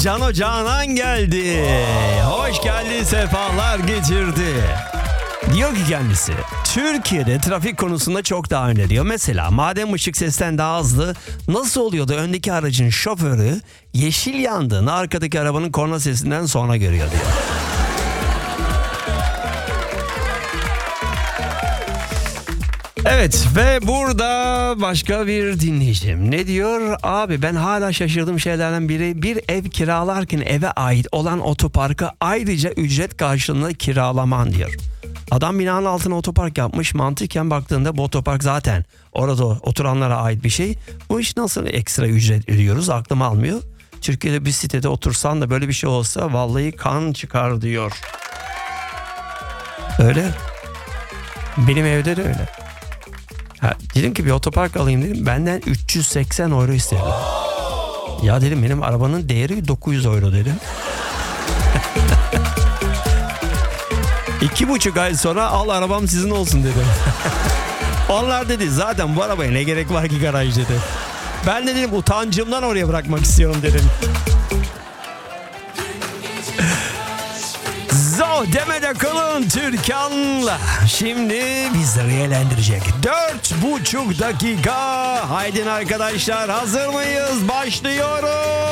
Cano Canan geldi. Hoş geldi, sefalar getirdi. Diyor ki kendisi, Türkiye'de trafik konusunda çok daha önde diyor. Mesela madem ışık sesten daha hızlı, nasıl oluyor da öndeki aracın şoförü yeşil yandığını arkadaki arabanın korna sesinden sonra görüyor diyor. Evet ve burada başka bir dinleyicim ne diyor? Abi ben hala şaşırdığım şeylerden biri, bir ev kiralarken eve ait olan otoparkı ayrıca ücret karşılığında kiralaman diyor. Adam binanın altına otopark yapmış, mantıken baktığında bu otopark zaten orada oturanlara ait bir şey. Bu iş nasıl ekstra ücret ödüyoruz, aklım almıyor. Türkiye'de bir sitede otursan da böyle bir şey olsa vallahi kan çıkar diyor. Öyle. Benim evde de öyle. Dedim ki bir otopark alayım dedim. Benden 380 euro istedi. Ya dedim benim arabanın değeri 900 euro dedim. 2,5 ay sonra al arabam sizin olsun dedim. Onlar dedi zaten bu arabaya ne gerek var ki garaj dedi. Ben de dedim utancımdan oraya bırakmak istiyorum dedim. Demede kalın Türkan'la. Şimdi bizleri eğlendirecek 4,5 dakika. Haydi arkadaşlar, hazır mıyız? Başlıyoruz.